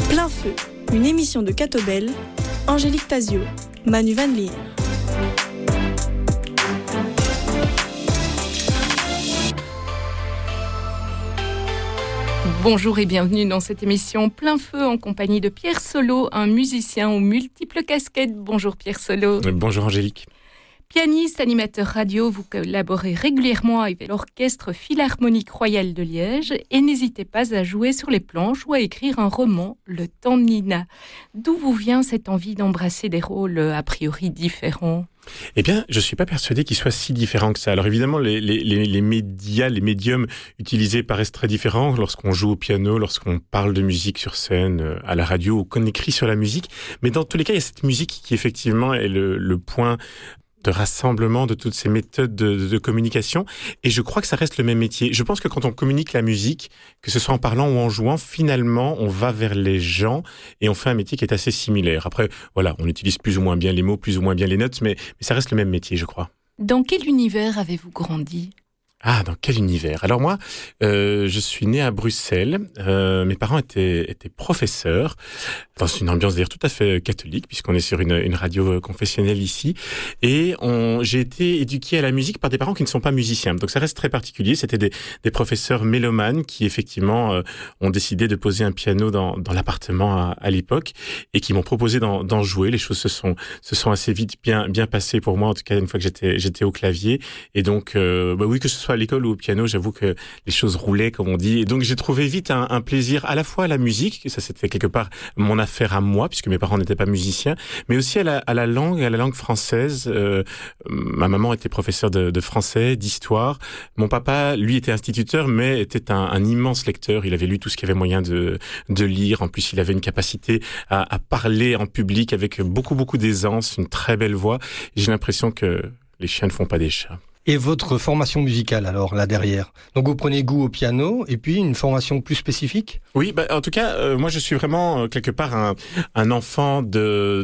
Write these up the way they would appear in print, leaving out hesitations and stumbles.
Plein feu, une émission de Catobel, Angélique Tazio, Manu Van Leer. Bonjour et bienvenue dans cette émission Plein feu en compagnie de Pierre Solo, un musicien aux multiples casquettes. Bonjour Pierre Solo. Bonjour Angélique. Pianiste, animateur radio, vous collaborez régulièrement avec l'Orchestre Philharmonique Royal de Liège et n'hésitez pas à jouer sur les planches ou à écrire un roman, Le Temps de Nina. D'où vous vient cette envie d'embrasser des rôles a priori différents ? Eh bien, je ne suis pas persuadé qu'ils soient si différents que ça. Alors évidemment, les médias, les médiums utilisés paraissent très différents lorsqu'on joue au piano, lorsqu'on parle de musique sur scène, à la radio ou qu'on écrit sur la musique. Mais dans tous les cas, il y a cette musique qui effectivement est le point de rassemblement de toutes ces méthodes de communication. Et je crois que ça reste le même métier. Je pense que quand on communique la musique, que ce soit en parlant ou en jouant, finalement, on va vers les gens et on fait un métier qui est assez similaire. Après, voilà, on utilise plus ou moins bien les mots, plus ou moins bien les notes, mais ça reste le même métier, je crois. Dans quel univers avez-vous grandi ? Ah, dans quel univers ? Alors moi, je suis né à Bruxelles. Mes parents étaient professeurs dans une ambiance d'ailleurs tout à fait catholique, puisqu'on est sur une radio confessionnelle ici. Et j'ai été éduqué à la musique par des parents qui ne sont pas musiciens. Donc ça reste très particulier. C'était des professeurs mélomanes qui effectivement ont décidé de poser un piano dans l'appartement à l'époque et qui m'ont proposé d'en jouer. Les choses se sont assez vite bien passées pour moi, en tout cas une fois que j'étais au clavier. Et donc, oui, que ce soit à l'école ou au piano, j'avoue que les choses roulaient, comme on dit. Et donc, j'ai trouvé vite un plaisir à la fois à la musique, ça c'était quelque part mon affaire à moi, puisque mes parents n'étaient pas musiciens, mais aussi à la langue française. Ma maman était professeure de français, d'histoire. Mon papa, lui, était instituteur, mais était un immense lecteur. Il avait lu tout ce qu'il y avait moyen de lire. En plus, il avait une capacité à parler en public avec beaucoup, beaucoup d'aisance, une très belle voix. Et j'ai l'impression que les chiens ne font pas des chats. Et votre formation musicale, alors, là derrière ? Donc, vous prenez goût au piano, et puis une formation plus spécifique ? Oui, en tout cas, moi, je suis vraiment, quelque part, un enfant de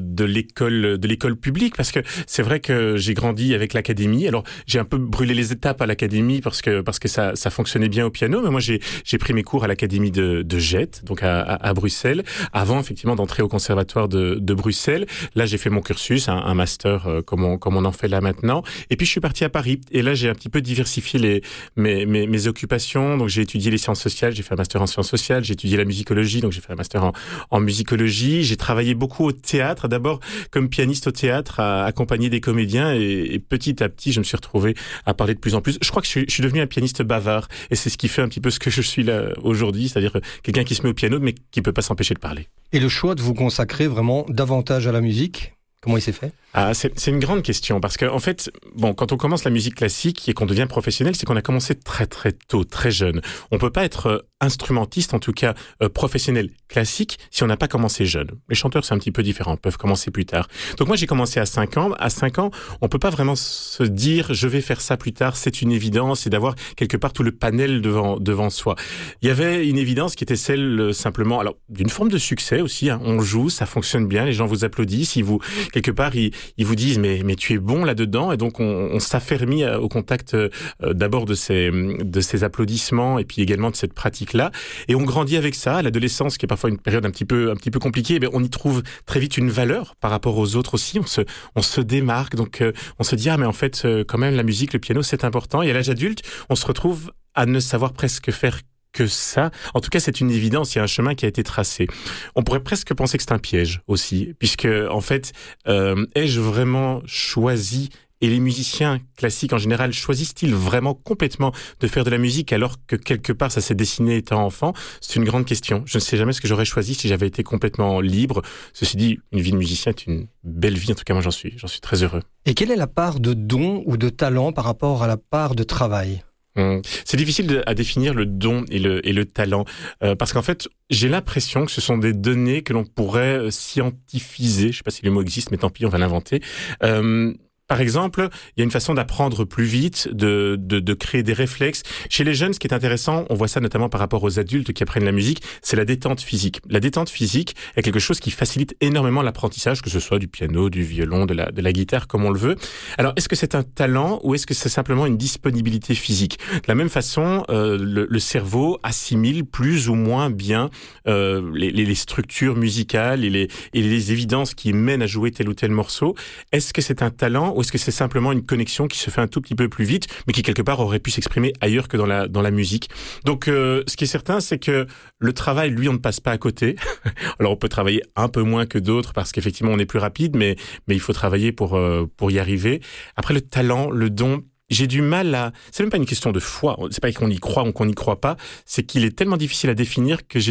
l'école publique, parce que c'est vrai que j'ai grandi avec l'académie. Alors, j'ai un peu brûlé les étapes à l'académie, parce que ça fonctionnait bien au piano, mais moi, j'ai pris mes cours à l'académie de Jette, donc à Bruxelles, avant, effectivement, d'entrer au conservatoire de Bruxelles. Là, j'ai fait mon cursus, un master, comme on en fait là maintenant. Et puis, je suis parti à Paris. Et là, j'ai un petit peu diversifié mes occupations. Donc, j'ai étudié les sciences sociales, j'ai fait un master en sciences sociales, j'ai étudié la musicologie, donc j'ai fait un master en musicologie. J'ai travaillé beaucoup au théâtre, d'abord comme pianiste au théâtre, à accompagner des comédiens. Et petit à petit, je me suis retrouvé à parler de plus en plus. Je crois que je suis devenu un pianiste bavard. Et c'est ce qui fait un petit peu ce que je suis là aujourd'hui, c'est-à-dire quelqu'un qui se met au piano, mais qui ne peut pas s'empêcher de parler. Et le choix de vous consacrer vraiment davantage à la musique ? Comment il s'est fait ? C'est une grande question parce que en fait, quand on commence la musique classique et qu'on devient professionnel, c'est qu'on a commencé très très tôt, très jeune. On peut pas être instrumentiste, en tout cas professionnel classique, si on n'a pas commencé jeune. Les chanteurs, c'est un petit peu différent, peuvent commencer plus tard. Donc moi, j'ai commencé à 5 ans. À 5 ans, on peut pas vraiment se dire je vais faire ça plus tard, c'est une évidence, et d'avoir quelque part tout le panel devant soi. Il y avait une évidence qui était celle simplement, alors d'une forme de succès aussi. On joue, ça fonctionne bien, les gens vous applaudissent, quelque part, ils vous disent mais tu es bon là-dedans, et donc on s'affermit au contact d'abord de ces applaudissements et puis également de cette pratique-là, et on grandit avec ça. À l'adolescence, qui est parfois une période un petit peu compliquée, on y trouve très vite une valeur par rapport aux autres aussi. On se démarque, donc on se dit mais en fait quand même la musique, le piano, c'est important. Et à l'âge adulte, on se retrouve à ne savoir presque faire que ça. En tout cas, c'est une évidence, il y a un chemin qui a été tracé. On pourrait presque penser que c'est un piège aussi, puisque en fait, ai-je vraiment choisi, et les musiciens classiques en général, choisissent-ils vraiment complètement de faire de la musique alors que quelque part ça s'est dessiné étant enfant ? C'est une grande question. Je ne sais jamais ce que j'aurais choisi si j'avais été complètement libre. Ceci dit, une vie de musicien est une belle vie, en tout cas moi j'en suis très heureux. Et quelle est la part de don ou de talent par rapport à la part de travail ? C'est difficile à définir le don et le talent, parce qu'en fait, j'ai l'impression que ce sont des données que l'on pourrait scientifiser. Je ne sais pas si le mot existe, mais tant pis, on va l'inventer. Par exemple, il y a une façon d'apprendre plus vite, de créer des réflexes. Chez les jeunes, ce qui est intéressant, on voit ça notamment par rapport aux adultes qui apprennent la musique, c'est la détente physique. La détente physique est quelque chose qui facilite énormément l'apprentissage, que ce soit du piano, du violon, de la guitare, comme on le veut. Alors, est-ce que c'est un talent ou est-ce que c'est simplement une disponibilité physique ? De la même façon, le cerveau assimile plus ou moins bien les structures musicales et les évidences qui mènent à jouer tel ou tel morceau. Est-ce que c'est un talent ou est-ce que c'est simplement une connexion qui se fait un tout petit peu plus vite, mais qui quelque part aurait pu s'exprimer ailleurs que dans la musique. Donc, ce qui est certain, c'est que le travail, lui, on ne passe pas à côté. Alors, on peut travailler un peu moins que d'autres parce qu'effectivement, on est plus rapide, mais il faut travailler pour y arriver. Après, le talent, le don, j'ai du mal à... C'est même pas une question de foi. C'est pas qu'on y croit ou qu'on n'y croit pas. C'est qu'il est tellement difficile à définir que j'ai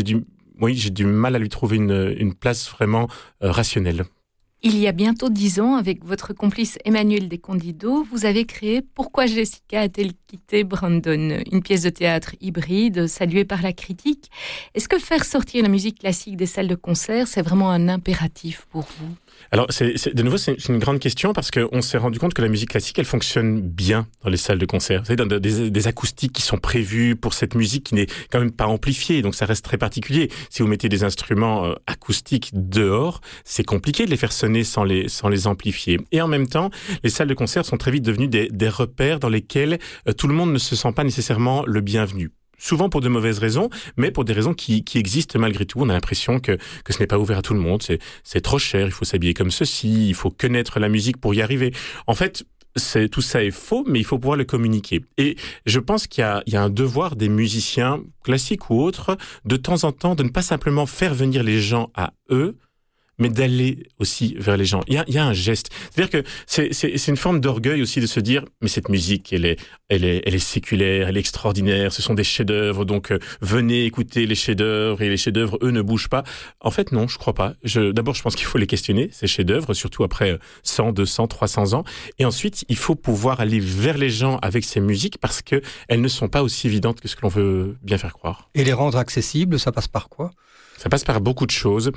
du mal à lui trouver une place vraiment rationnelle. Il y a bientôt 10 ans, avec votre complice Emmanuel Descondido, vous avez créé « Pourquoi Jessica a-t-elle quitté Brandon ?», une pièce de théâtre hybride, saluée par la critique. Est-ce que faire sortir la musique classique des salles de concert, c'est vraiment un impératif pour vous ? Alors, de nouveau, c'est une grande question parce qu'on s'est rendu compte que la musique classique, elle fonctionne bien dans les salles de concert. Vous savez, dans des acoustiques qui sont prévues pour cette musique qui n'est quand même pas amplifiée, donc ça reste très particulier. Si vous mettez des instruments acoustiques dehors, c'est compliqué de les faire sonner sans les amplifier. Et en même temps, les salles de concert sont très vite devenues des repères dans lesquels tout le monde ne se sent pas nécessairement le bienvenu. Souvent pour de mauvaises raisons, mais pour des raisons qui existent malgré tout. On a l'impression que ce n'est pas ouvert à tout le monde. C'est trop cher, il faut s'habiller comme ceci, il faut connaître la musique pour y arriver. En fait, tout ça est faux, mais il faut pouvoir le communiquer. Et je pense qu'il y a un devoir des musiciens, classiques ou autres, de temps en temps, de ne pas simplement faire venir les gens à eux, mais d'aller aussi vers les gens. Il y a un geste. C'est-à-dire que c'est une forme d'orgueil aussi de se dire, mais cette musique, elle est séculaire, elle est extraordinaire, ce sont des chefs-d'œuvre, donc venez écouter les chefs-d'œuvre, et les chefs-d'œuvre, eux, ne bougent pas. En fait, non, je crois pas. D'abord, je pense qu'il faut les questionner, ces chefs-d'œuvre, surtout après 100, 200, 300 ans. Et ensuite, il faut pouvoir aller vers les gens avec ces musiques parce que elles ne sont pas aussi évidentes que ce que l'on veut bien faire croire. Et les rendre accessibles, ça passe par quoi ? Ça passe par beaucoup de choses.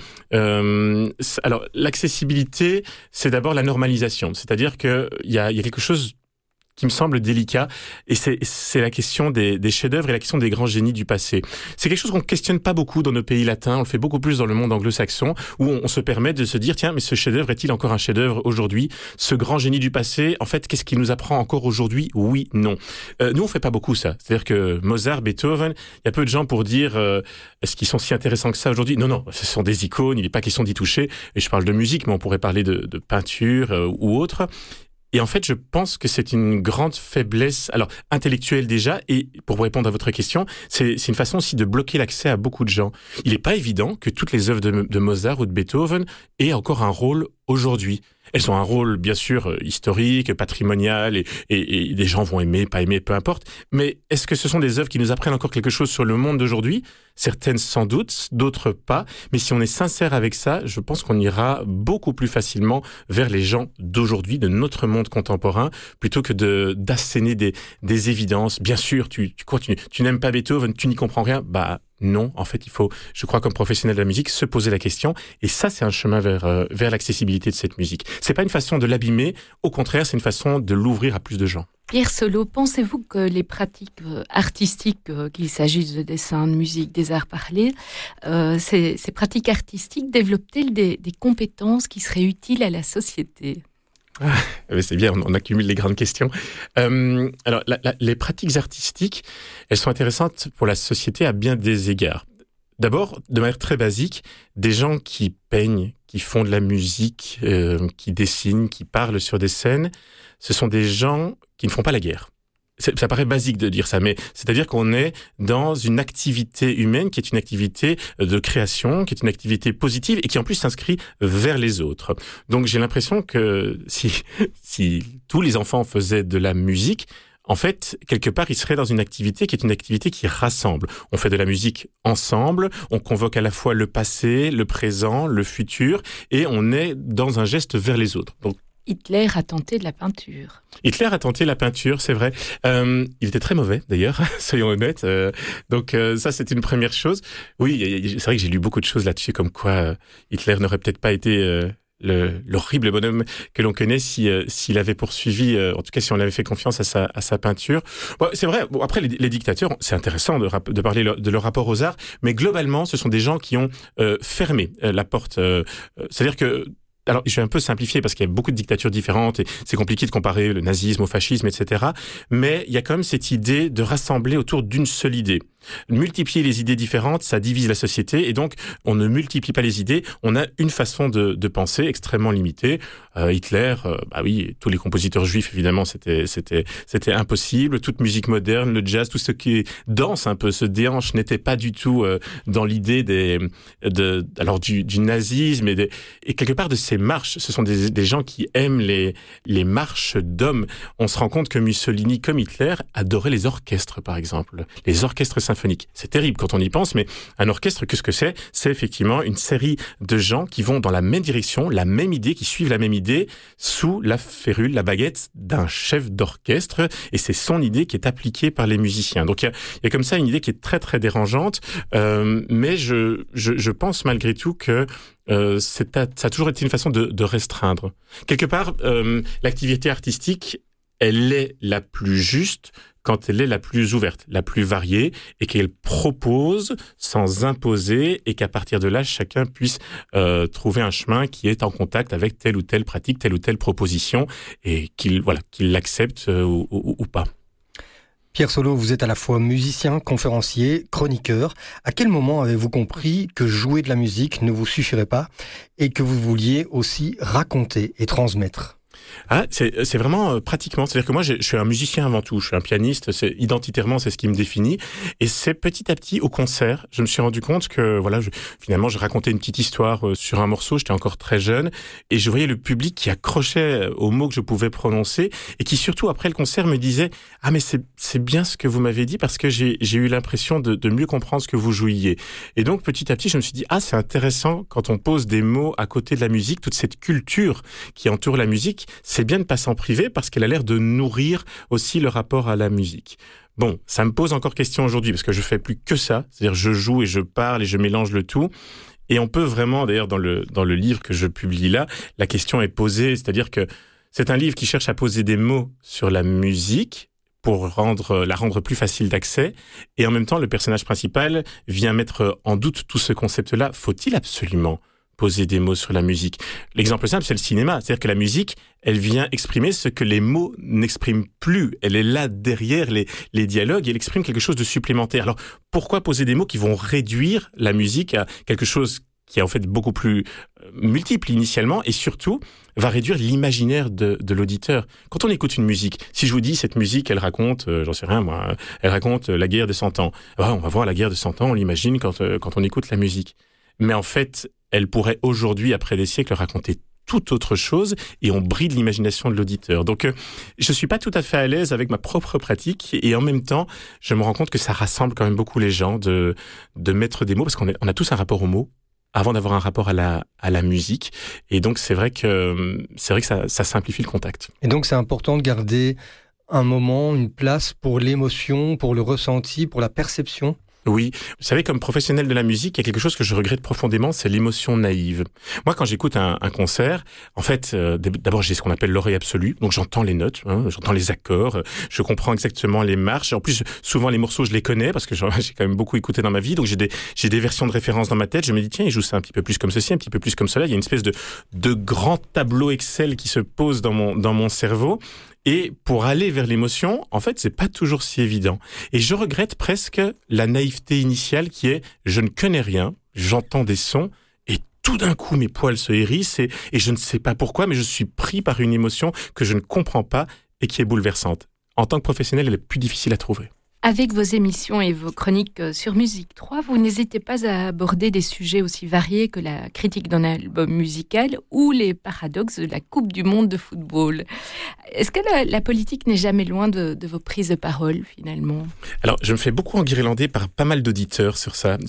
Alors, l'accessibilité, c'est d'abord la normalisation. C'est-à-dire qu'il y a quelque chose qui me semble délicat, et c'est la question des chefs-d'œuvre et la question des grands génies du passé. C'est quelque chose qu'on ne questionne pas beaucoup dans nos pays latins, on le fait beaucoup plus dans le monde anglo-saxon, où on se permet de se dire, tiens, mais ce chef-d'œuvre est-il encore un chef-d'œuvre aujourd'hui ? Ce grand génie du passé, en fait, qu'est-ce qu'il nous apprend encore aujourd'hui ? Oui, non. Nous, on fait pas beaucoup ça. C'est-à-dire que Mozart, Beethoven, il y a peu de gens pour dire, est-ce qu'ils sont si intéressants que ça aujourd'hui ? Non, ce sont des icônes, il n'est pas question d'y toucher, et je parle de musique, mais on pourrait parler de peinture ou autre. Et en fait, je pense que c'est une grande faiblesse, alors intellectuelle déjà, et pour vous répondre à votre question, c'est une façon aussi de bloquer l'accès à beaucoup de gens. Il n'est pas évident que toutes les œuvres de Mozart ou de Beethoven aient encore un rôle aujourd'hui. Elles ont un rôle, bien sûr, historique, patrimonial, et des gens vont aimer, pas aimer, peu importe. Mais est-ce que ce sont des œuvres qui nous apprennent encore quelque chose sur le monde d'aujourd'hui ? Certaines sans doute, d'autres pas. Mais si on est sincère avec ça, je pense qu'on ira beaucoup plus facilement vers les gens d'aujourd'hui, de notre monde contemporain, plutôt que d'asséner des évidences. Bien sûr, tu n'aimes pas Beethoven, tu n'y comprends rien. Bah non, en fait, il faut, je crois, comme professionnel de la musique, se poser la question. Et ça, c'est un chemin vers l'accessibilité de cette musique. C'est pas une façon de l'abîmer. Au contraire, c'est une façon de l'ouvrir à plus de gens. Pierre Solo, pensez-vous que les pratiques artistiques, qu'il s'agisse de dessin, de musique, des arts parlés, ces pratiques artistiques développent-elles des compétences qui seraient utiles à la société ? C'est bien, on accumule les grandes questions. Alors, les pratiques artistiques, elles sont intéressantes pour la société à bien des égards. D'abord, de manière très basique, des gens qui peignent, qui font de la musique, qui dessinent, qui parlent sur des scènes, ce sont des gens qui ne font pas la guerre. Ça paraît basique de dire ça, mais c'est-à-dire qu'on est dans une activité humaine qui est une activité de création, qui est une activité positive et qui en plus s'inscrit vers les autres. Donc j'ai l'impression que si tous les enfants faisaient de la musique, en fait, quelque part, ils seraient dans une activité qui est une activité qui rassemble. On fait de la musique ensemble, on convoque à la fois le passé, le présent, le futur, et on est dans un geste vers les autres. Donc, Hitler a tenté de la peinture. Hitler a tenté la peinture, c'est vrai. Il était très mauvais, d'ailleurs, soyons honnêtes. Donc ça, c'est une première chose. Oui, c'est vrai que j'ai lu beaucoup de choses là-dessus, comme quoi Hitler n'aurait peut-être pas été l'horrible bonhomme que l'on connaît s'il avait poursuivi, en tout cas si on avait fait confiance à sa peinture. Bon, c'est vrai, bon, après les dictateurs, c'est intéressant de parler de leur rapport aux arts, mais globalement, ce sont des gens qui ont fermé la porte. C'est-à-dire que alors, je vais un peu simplifier parce qu'il y a beaucoup de dictatures différentes et c'est compliqué de comparer le nazisme au fascisme, etc. Mais il y a quand même cette idée de rassembler autour d'une seule idée. Multiplier les idées différentes, ça divise la société et donc on ne multiplie pas les idées. On a une façon de penser extrêmement limitée. Hitler, bah oui, tous les compositeurs juifs évidemment, c'était impossible. Toute musique moderne, le jazz, tout ce qui danse un peu, se déhanche, n'était pas du tout dans l'idée du nazisme et quelque part de ces marches. Ce sont des gens qui aiment les marches d'hommes. On se rend compte que Mussolini, comme Hitler, adorait les orchestres, par exemple, les orchestres symphoniques. C'est terrible quand on y pense, mais un orchestre, qu'est-ce que c'est ? C'est effectivement une série de gens qui vont dans la même direction, la même idée, qui suivent la même idée, sous la férule, la baguette d'un chef d'orchestre, et c'est son idée qui est appliquée par les musiciens. Donc il y a comme ça une idée qui est très très dérangeante, mais je pense malgré tout que ça a toujours été une façon de restreindre. Quelque part, l'activité artistique, elle est la plus juste quand elle est la plus ouverte, la plus variée, et qu'elle propose sans imposer, et qu'à partir de là, chacun puisse trouver un chemin qui est en contact avec telle ou telle pratique, telle ou telle proposition, et qu'il l'accepte ou pas. Pierre Solo, vous êtes à la fois musicien, conférencier, chroniqueur. À quel moment avez-vous compris que jouer de la musique ne vous suffirait pas et que vous vouliez aussi raconter et transmettre ? Ah, c'est vraiment pratiquement. C'est-à-dire que moi, je suis un musicien avant tout. Je suis un pianiste. Identitairement, c'est ce qui me définit. Et c'est petit à petit au concert, je me suis rendu compte que finalement, je racontais une petite histoire sur un morceau. J'étais encore très jeune et je voyais le public qui accrochait aux mots que je pouvais prononcer et qui surtout après le concert me disait « Ah mais c'est bien ce que vous m'avez dit parce que j'ai eu l'impression de mieux comprendre ce que vous jouiez. » Et donc petit à petit, je me suis dit « Ah, c'est intéressant quand on pose des mots à côté de la musique, toute cette culture qui entoure la musique. » C'est bien de pas s'en priver parce qu'elle a l'air de nourrir aussi le rapport à la musique. Bon, ça me pose encore question aujourd'hui parce que je fais plus que ça. C'est-à-dire je joue et je parle et je mélange le tout. Et on peut vraiment, d'ailleurs, dans le livre que je publie là, la question est posée. C'est-à-dire que c'est un livre qui cherche à poser des mots sur la musique pour la rendre plus facile d'accès. Et en même temps, le personnage principal vient mettre en doute tout ce concept-là. Faut-il absolument poser des mots sur la musique? L'exemple simple, c'est le cinéma. C'est-à-dire que la musique, elle vient exprimer ce que les mots n'expriment plus. Elle est là derrière les dialogues et elle exprime quelque chose de supplémentaire. Alors, pourquoi poser des mots qui vont réduire la musique à quelque chose qui est en fait beaucoup plus multiple initialement et surtout va réduire l'imaginaire de l'auditeur. Quand on écoute une musique, si je vous dis cette musique, elle raconte, j'en sais rien moi, elle raconte la guerre des 100 ans. Ah, on va voir la guerre des 100 ans, on l'imagine quand on écoute la musique. Mais en fait, elle pourrait aujourd'hui, après des siècles, raconter toute autre chose et on bride l'imagination de l'auditeur. Donc, je suis pas tout à fait à l'aise avec ma propre pratique et en même temps, je me rends compte que ça rassemble quand même beaucoup les gens de mettre des mots parce qu'on a tous un rapport aux mots avant d'avoir un rapport à la musique. Et donc, c'est vrai que ça simplifie le contact. Et donc, c'est important de garder un moment, une place pour l'émotion, pour le ressenti, pour la perception. Oui, vous savez, comme professionnel de la musique, il y a quelque chose que je regrette profondément, c'est l'émotion naïve. Moi, quand j'écoute un concert, en fait, d'abord j'ai ce qu'on appelle l'oreille absolue, donc j'entends les notes, j'entends les accords, je comprends exactement les marches. En plus, souvent les morceaux, je les connais parce que j'ai quand même beaucoup écouté dans ma vie, donc j'ai des versions de référence dans ma tête. Je me dis tiens, il joue ça un petit peu plus comme ceci, un petit peu plus comme cela. Il y a une espèce de grand tableau Excel qui se pose dans mon cerveau. Et pour aller vers l'émotion, en fait, c'est pas toujours si évident. Et je regrette presque la naïveté initiale qui est « je ne connais rien, j'entends des sons et tout d'un coup mes poils se hérissent et je ne sais pas pourquoi, mais je suis pris par une émotion que je ne comprends pas et qui est bouleversante. » En tant que professionnel, elle est plus difficile à trouver. Avec vos émissions et vos chroniques sur Musique 3, vous n'hésitez pas à aborder des sujets aussi variés que la critique d'un album musical ou les paradoxes de la Coupe du Monde de football. Est-ce que la politique n'est jamais loin de vos prises de parole, finalement ? Alors, je me fais beaucoup enguirlander par pas mal d'auditeurs sur ça,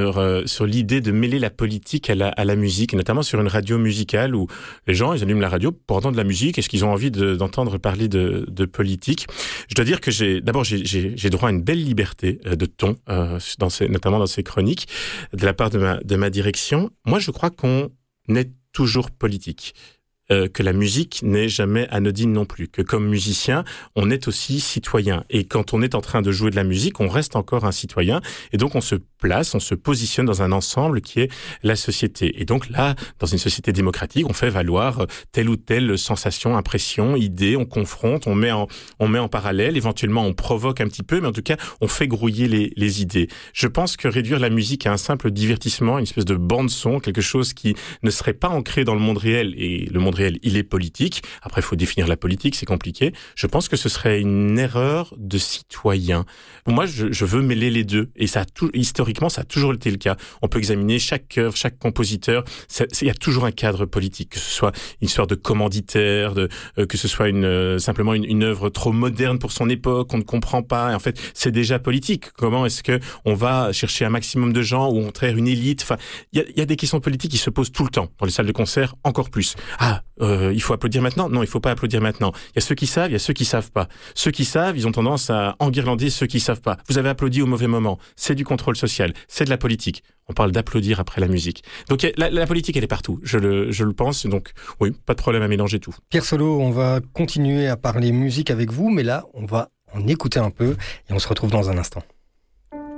sur l'idée de mêler la politique à la musique, et notamment sur une radio musicale où les gens, ils allument la radio pour entendre de la musique. Est-ce qu'ils ont envie d'entendre parler de politique ? Je dois dire que j'ai droit à une belle liberté de ton, notamment dans ces chroniques, de la part de ma direction. Moi, je crois qu'on est toujours politique. Que la musique n'est jamais anodine non plus, que comme musicien, on est aussi citoyen. Et quand on est en train de jouer de la musique, on reste encore un citoyen. Et donc, on se place, on se positionne dans un ensemble qui est la société. Et donc là, dans une société démocratique, on fait valoir telle ou telle sensation, impression, idée, on confronte, on met en parallèle, éventuellement on provoque un petit peu, mais en tout cas, on fait grouiller les idées. Je pense que réduire la musique à un simple divertissement, une espèce de bande-son, quelque chose qui ne serait pas ancré dans le monde réel, et le monde réel, il est politique. Après, il faut définir la politique, c'est compliqué. Je pense que ce serait une erreur de citoyen. Moi, je veux mêler les deux. Et historiquement, ça a toujours été le cas. On peut examiner chaque œuvre, chaque compositeur. Il y a toujours un cadre politique, que ce soit une histoire de commanditaire, que ce soit simplement une œuvre trop moderne pour son époque, on ne comprend pas. Et en fait, c'est déjà politique. Comment est-ce que on va chercher un maximum de gens ou on traire une élite? Enfin, il y a des questions politiques qui se posent tout le temps. Dans les salles de concert, encore plus. Il faut applaudir maintenant? Non, il faut pas applaudir maintenant. Il y a ceux qui savent, il y a ceux qui savent pas. Ceux qui savent, ils ont tendance à enguirlander ceux qui savent pas. Vous avez applaudi au mauvais moment. C'est du contrôle social. C'est de la politique. On parle d'applaudir après la musique. Donc la politique, elle est partout. Je le pense. Donc oui, pas de problème à mélanger tout. Pierre Solo, on va continuer à parler musique avec vous, mais là, on va en écouter un peu et on se retrouve dans un instant.